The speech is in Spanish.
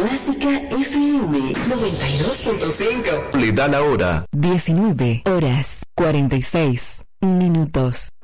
Básica FM 92.5. Le da la hora. 19 horas 46 minutos.